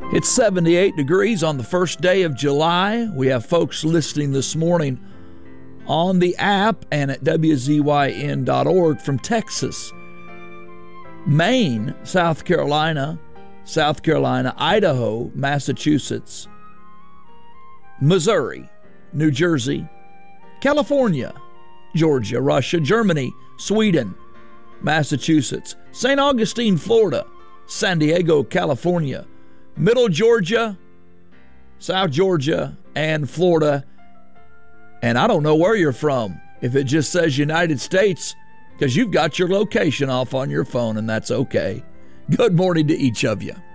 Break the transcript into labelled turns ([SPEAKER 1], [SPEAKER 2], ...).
[SPEAKER 1] It's 78 degrees on the first day of July. We have folks listening this morning on the app and at WZYN.org from Texas, Maine, South Carolina, Idaho, Massachusetts, Missouri, New Jersey, California, Georgia, Russia, Germany, Sweden, Massachusetts, St. Augustine, Florida, San Diego, California, Middle Georgia, South Georgia, and Florida. And I don't know where you're from if it just says United States, because you've got your location off on your phone, and that's okay. Good morning to each of you.